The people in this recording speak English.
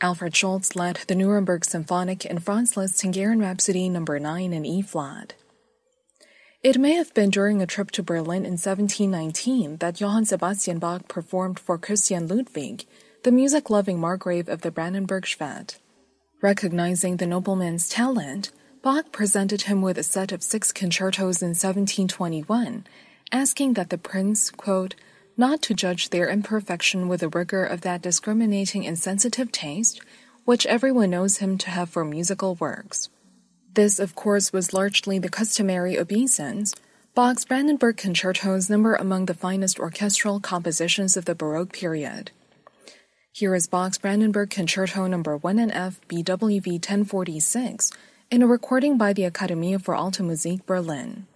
Alfred Schultz led the Nuremberg Symphonic and Franz Liszt's Hungarian Rhapsody No. 9 in E-flat. It may have been during a trip to Berlin in 1719 that Johann Sebastian Bach performed for Christian Ludwig, the music-loving Margrave of the Brandenburg-Schwed. Recognizing the nobleman's talent, Bach presented him with a set of 6 concertos in 1721, asking that the prince, quote, not to judge their imperfection with the rigor of that discriminating and sensitive taste which everyone knows him to have for musical works. This, of course, was largely the customary obeisance. Bach's Brandenburg concertos number among the finest orchestral compositions of the Baroque period. Here is Bach's Brandenburg Concerto No. 1 in F, BWV 1046, in a recording by the Akademie für Alte Musik, Berlin.